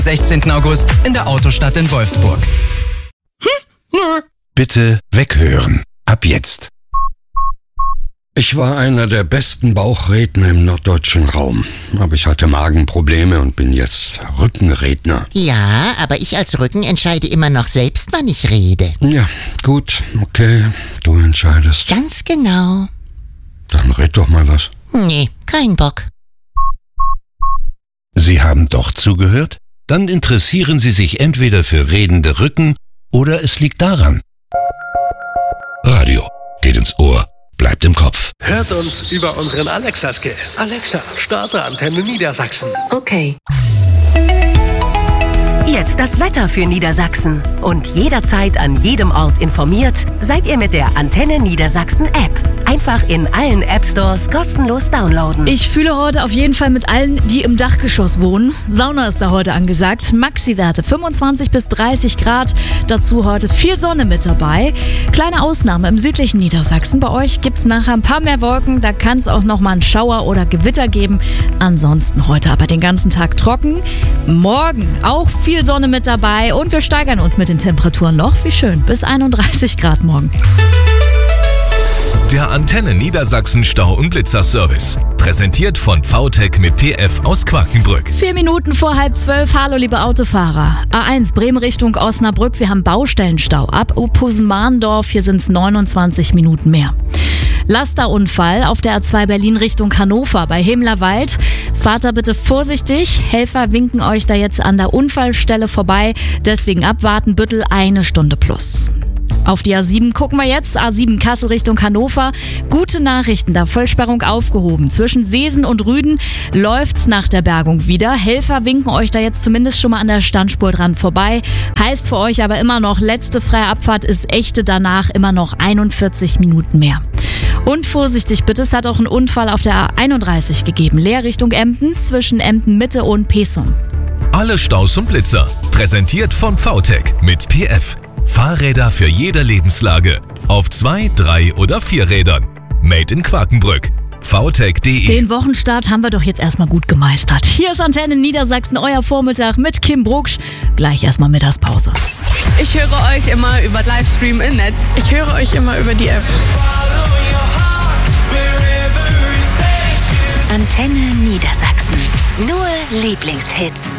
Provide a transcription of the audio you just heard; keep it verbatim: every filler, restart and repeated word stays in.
sechzehnten August in der Autostadt in Wolfsburg. Hm? Nö. Bitte weghören. Ab jetzt. Ich war einer der besten Bauchredner im norddeutschen Raum. Aber ich hatte Magenprobleme und bin jetzt Rückenredner. Ja, aber ich als Rücken entscheide immer noch selbst, wann ich rede. Ja, gut, okay, du entscheidest. Ganz genau. Dann red doch mal was. Nee, kein Bock. Sie haben doch zugehört? Dann interessieren Sie sich entweder für redende Rücken oder es liegt daran. Radio geht ins Ohr, bleibt im Kopf. Hört uns über unseren Alexa-Skill. Alexa, starte Antenne Niedersachsen. Okay. Jetzt das Wetter für Niedersachsen. Und jederzeit an jedem Ort informiert, seid ihr mit der Antenne Niedersachsen App. Einfach in allen App-Stores kostenlos downloaden. Ich fühle heute auf jeden Fall mit allen, die im Dachgeschoss wohnen. Sauna ist da heute angesagt. Maxi-Werte fünfundzwanzig bis dreißig Grad. Dazu heute viel Sonne mit dabei. Kleine Ausnahme im südlichen Niedersachsen. Bei euch gibt es nachher ein paar mehr Wolken. Da kann es auch noch mal einen Schauer oder Gewitter geben. Ansonsten heute aber den ganzen Tag trocken. Morgen auch viel Sonne mit dabei. Und wir steigern uns mit den Temperaturen noch. Wie schön. Bis einunddreißig Grad morgen. Der Antenne Niedersachsen Stau- und Blitzerservice. Präsentiert von V T E C mit P F aus Quakenbrück. Vier Minuten vor halb zwölf. Hallo, liebe Autofahrer. A eins Bremen Richtung Osnabrück. Wir haben Baustellenstau. Ab Opusmandorf. Hier sind es neunundzwanzig Minuten mehr. Lasterunfall auf der A zwei Berlin Richtung Hannover bei Hemlerwald. Fahrt da bitte vorsichtig. Helfer winken euch da jetzt an der Unfallstelle vorbei. Deswegen abwarten. Büttel eine Stunde plus. Auf die A sieben gucken wir jetzt. A sieben Kassel Richtung Hannover. Gute Nachrichten, da Vollsperrung aufgehoben. Zwischen Seesen und Rüden läuft's nach der Bergung wieder. Helfer winken euch da jetzt zumindest schon mal an der Standspur dran vorbei. Heißt für euch aber immer noch, letzte freie Abfahrt ist echte, danach immer noch einundvierzig Minuten mehr. Und vorsichtig bitte, es hat auch einen Unfall auf der A einunddreißig gegeben. Leer Richtung Emden, zwischen Emden Mitte und Pesum. Alle Staus und Blitzer. Präsentiert von V T E C mit P F. Fahrräder für jede Lebenslage. Auf zwei, drei oder vier Rädern. Made in Quakenbrück. v t e c punkt d e. Den Wochenstart haben wir doch jetzt erstmal gut gemeistert. Hier ist Antenne Niedersachsen, euer Vormittag mit Kim Brucksch. Gleich erstmal Mittagspause. Ich höre euch immer über Livestream im Netz. Ich höre euch immer über die App. Antenne Niedersachsen. Nur Lieblingshits.